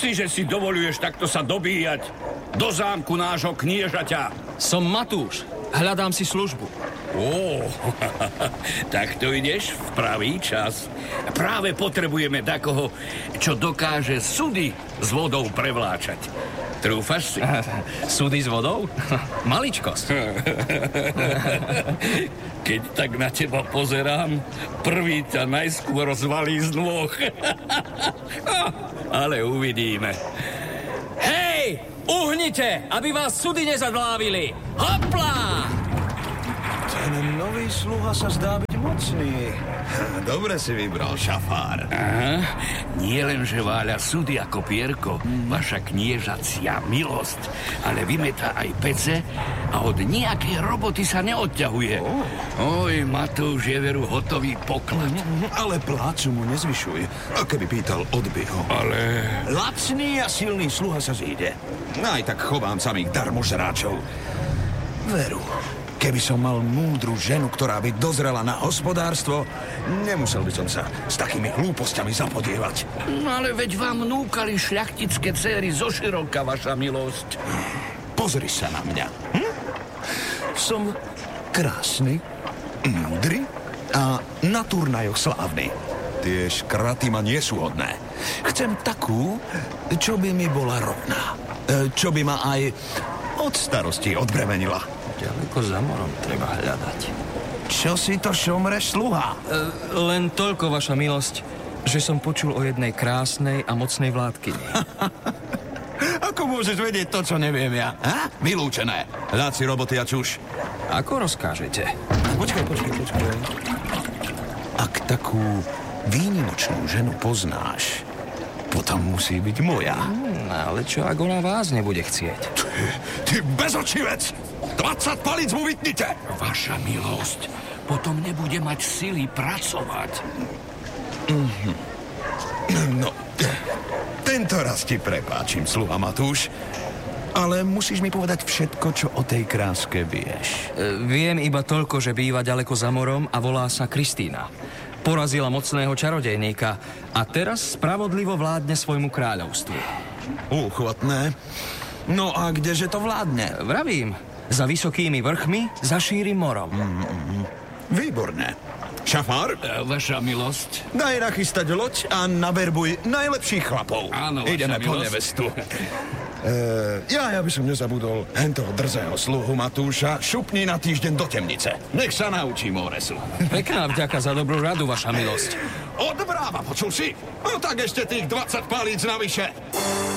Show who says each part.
Speaker 1: si, že si dovoluješ takto sa dobíjať do zámku nášho kniežaťa?
Speaker 2: Som Matúš. Hľadám si službu.
Speaker 1: Tak to ideš v pravý čas. Práve potrebujeme takoho, čo dokáže sudy s vodou prevláčať. Trúfaš si?
Speaker 2: Súdy s vodou? Maličkosť.
Speaker 1: Keď tak na teba pozerám, prvý ťa najskôr zvalí z nôh. Ale uvidíme.
Speaker 2: Hej! Uhnite, aby vás súdy nezadlávili! Hopla!
Speaker 3: Ten nový sluha sa zdá byť mocný. Dobre si vybral, šafár.
Speaker 1: Aha, nie len, že váľa súdy ako pierko, vaša kniežacia milosť, ale vymetá aj pece a od nejakej roboty sa neodťahuje. Oj, Matúš je veru hotový poklad.
Speaker 3: Ale plácu mu nezvyšuj. A keby pýtal, odby ho.
Speaker 1: Ale...
Speaker 3: Lacný a silný sluha sa zíde. Aj tak chovám samých darmožráčov. Veru. Keby som mal múdru ženu, ktorá by dozrela na hospodárstvo, nemusel by som sa s takými hlúpostiami zapodievať.
Speaker 1: No ale veď vám núkali šľachtické céry zoširoka, vaša milosť.
Speaker 3: Pozri sa na mňa. Som krásny, múdry a na turnajoch slávny. Tie škraty ma nie sú hodné. Chcem takú, čo by mi bola rovná. Čo by ma aj od starosti odbremenila.
Speaker 2: Ďaleko za morom treba hľadať.
Speaker 3: Čo si to šomreš, sluha?
Speaker 2: Len toľko, vaša milosť, že som počul o jednej krásnej a mocnej vládkyni.
Speaker 3: Ako môžeš vedieť to, čo neviem ja? Ha? Vylúčené. Hľad si roboty a čuš.
Speaker 2: Ako rozkážete?
Speaker 3: Počkaj. Ak takú výnimočnú ženu poznáš, potom musí byť moja.
Speaker 2: Ale čo, ak ona vás nebude chcieť?
Speaker 3: Ty bezočivec! 20 palíc mu vytnite!
Speaker 1: Vaša milosť, potom nebude mať sily pracovať.
Speaker 3: No, tento raz ti prepáčim, sluha Matúš, ale musíš mi povedať všetko, čo o tej kráske vieš.
Speaker 2: Viem iba toľko, že býva ďaleko za morom a volá sa Kristína. Porazila mocného čarodejníka a teraz spravodlivo vládne svojmu kráľovstvu.
Speaker 3: Úchvatné. No a kdeže to vládne?
Speaker 2: Vravím, za vysokými vrchmi, za šírym morom.
Speaker 3: Výborné. Šafár?
Speaker 1: Vaša milosť.
Speaker 3: Daj nachystať loď a naverbuj najlepších chlapov.
Speaker 1: Áno,
Speaker 3: ideme
Speaker 1: vaša
Speaker 3: po
Speaker 1: milosť.
Speaker 3: nevestu. Ja by som nezabudol hentoho drzého sluhu Matúša. Šupni na týždeň do temnice. Nech sa naučí Móresu.
Speaker 2: Pekná vďaka za dobrú radu, vaša milosť.
Speaker 3: Odbráva, počul si? No tak ešte tých 20 palíc navyše.